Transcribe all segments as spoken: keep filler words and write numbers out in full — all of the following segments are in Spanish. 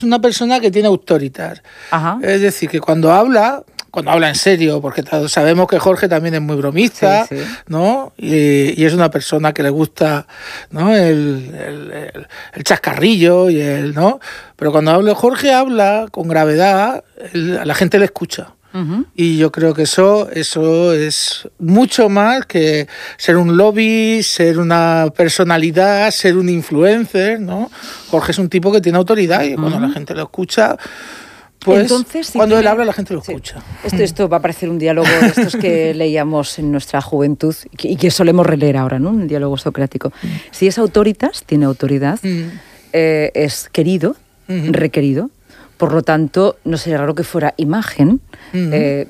una persona que tiene autoritas. Ajá. Es decir, que cuando habla, cuando habla en serio, porque todos sabemos que Jorge también es muy bromista, sí, sí. ¿no? Y, y es una persona que le gusta, ¿no? el, el, el, el chascarrillo y el, ¿no? Pero cuando habla, Jorge habla con gravedad, el, a la gente le escucha. Uh-huh. Y yo creo que eso, eso es mucho más que ser un lobby, ser una personalidad, ser un influencer, ¿no? Jorge es un tipo que tiene autoridad y uh-huh. cuando la gente lo escucha, pues entonces, si cuando tiene... él habla la gente lo sí. escucha. Esto, esto va a parecer un diálogo de estos que leíamos en nuestra juventud y que, y que solemos releer ahora, ¿no? Un diálogo socrático. Mm. Si es autoritas, tiene autoridad, mm. eh, es querido, mm-hmm. requerido. Por lo tanto, no sería raro que fuera imagen uh-huh. eh,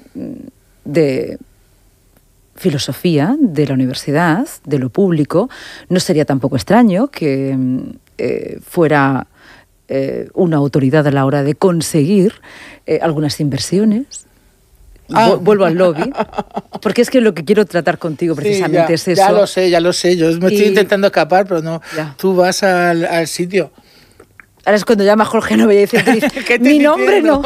de filosofía de la universidad, de lo público. No sería tampoco extraño que eh, fuera eh, una autoridad a la hora de conseguir eh, algunas inversiones. Ah. Vuelvo al lobby, porque es que lo que quiero tratar contigo precisamente sí, ya, es eso. Ya lo sé, ya lo sé. Yo me y... estoy intentando escapar, pero no. Ya. Tú vas al, al sitio. Ahora es cuando llama Jorge Nova y dice, mi nombre no.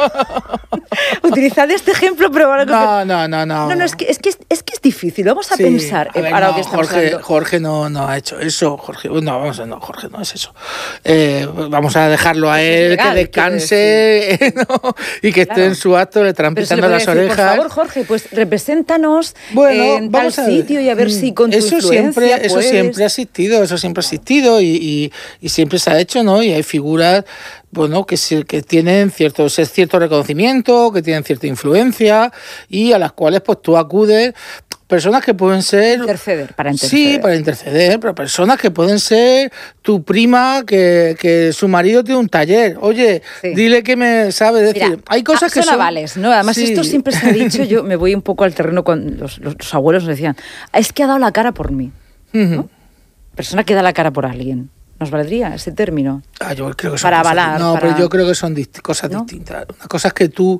Utilizad este ejemplo, pero ahora... No, no, no, no. No, no, es que es, que es, es, que es difícil. Vamos a sí, pensar a ver, ahora no, que estamos Jorge, hablando. Jorge no, no ha hecho eso. Jorge, no, vamos a, no, Jorge no es eso. Eh, vamos a dejarlo a él, legal, que descanse eh, ¿no? y que claro. esté en su acto, le estarán pisando las decir, orejas. Por favor, Jorge, pues represéntanos bueno, en tal sitio y a ver si con tu eso influencia siempre, puedes... Eso siempre ha existido, eso siempre ha existido y, y, y siempre se ha hecho, ¿no? Y hay figuras... bueno, que, que tienen cierto, cierto reconocimiento, que tienen cierta influencia y a las cuales pues tú acudes, personas que pueden ser... Interceder, para interceder. Sí, para interceder, pero personas que pueden ser tu prima, que, que su marido tiene un taller. Oye, sí. dile que me sabe decir... Mira, hay cosas que son... avales, ¿no? Además, sí. esto siempre se ha dicho, yo me voy un poco al terreno con los, los, los abuelos nos decían, es que ha dado la cara por mí, ¿no? Uh-huh. Persona que da la cara por alguien. ¿Nos valdría ese término? Ah, yo creo que son para cosas, avalar. No, para... pero yo creo que son dist- cosas ¿no? distintas. Una cosa es que tú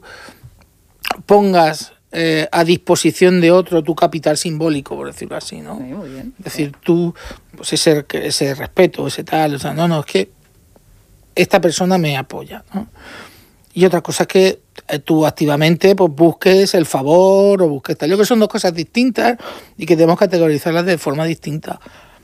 pongas eh, a disposición de otro tu capital simbólico, por decirlo así, ¿no? Sí, muy bien. Es decir, tú, pues ese, ese respeto, ese tal, o sea, no, no, es que esta persona me apoya, ¿no? Y otra cosa es que eh, tú activamente pues, busques el favor o busques tal. Yo creo que son dos cosas distintas y que debemos categorizarlas de forma distinta.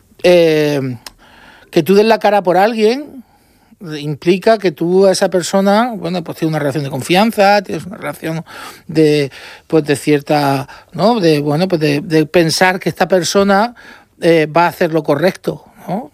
Eh... Que tú des la cara por alguien implica que tú a esa persona, bueno, pues tienes una relación de confianza, tienes una relación de, pues de cierta, ¿no? De, bueno, pues de, de pensar que esta persona eh, va a hacer lo correcto, ¿no?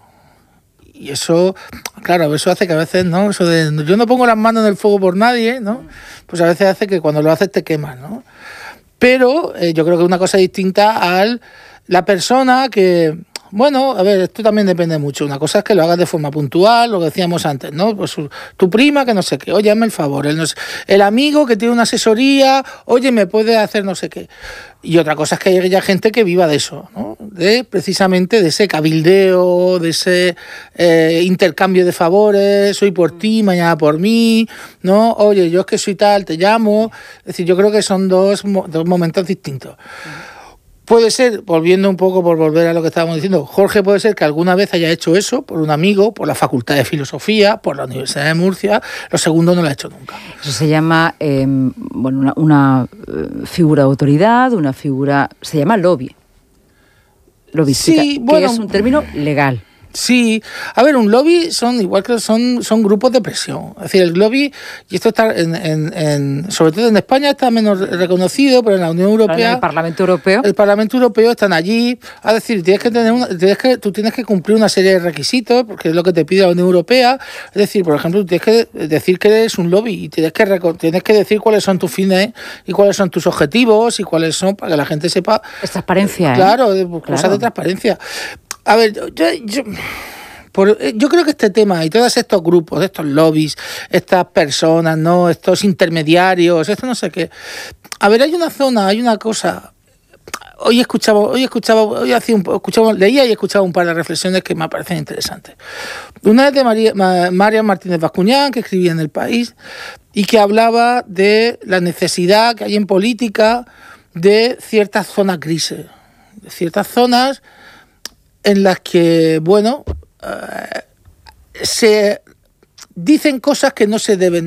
Y eso, claro, eso hace que a veces, ¿no? Eso de yo no pongo las manos en el fuego por nadie, ¿no? Pues a veces hace que cuando lo haces te quemas, ¿no? Pero eh, yo creo que es una cosa distinta a la persona que... Bueno, a ver, esto también depende mucho. Una cosa es que lo hagas de forma puntual, lo que decíamos antes, ¿no? Pues tu prima que no sé qué, oye, hazme el favor. El, no sé, el amigo que tiene una asesoría, oye, me puede hacer no sé qué. Y otra cosa es que haya gente que viva de eso, ¿no? De precisamente de ese cabildeo, de ese eh, intercambio de favores, hoy por ti, mañana por mí, ¿no? Oye, yo es que soy tal, te llamo. Es decir, yo creo que son dos, dos momentos distintos. Puede ser, volviendo un poco por volver a lo que estábamos diciendo, Jorge puede ser que alguna vez haya hecho eso por un amigo, por la Facultad de Filosofía, por la Universidad de Murcia. Lo segundo no lo ha hecho nunca. Eso se llama, eh, bueno, una, una figura de autoridad, una figura, se llama lobby. Lobística, sí, bueno, que es un término legal. Sí, a ver, un lobby son igual que son, son grupos de presión. Es decir, el lobby, y esto está en, en, en sobre todo en España está menos reconocido, pero en la Unión Europea, en el Parlamento Europeo, el Parlamento Europeo están allí. Es decir, tienes que tener una, tienes que, tú tienes que cumplir una serie de requisitos, porque es lo que te pide la Unión Europea. Es decir, por ejemplo, tú tienes que decir que eres un lobby y tienes que tienes que decir cuáles son tus fines y cuáles son tus objetivos y cuáles son para que la gente sepa. Es transparencia, ¿eh? Claro, de, cosas claro. de transparencia. A ver, yo, yo, por, yo creo que este tema y todos estos grupos, estos lobbies, estas personas, no, estos intermediarios, esto no sé qué. A ver, hay una zona, hay una cosa. Hoy escuchaba, hoy escuchaba, hoy hacía un, escuchaba, leía y escuchaba un par de reflexiones que me parecen interesantes. Una es de María, María Martínez Bascuñán, que escribía en El País, y que hablaba de la necesidad que hay en política de ciertas zonas grises, de ciertas zonas en las que, bueno, eh, se dicen cosas que no se deben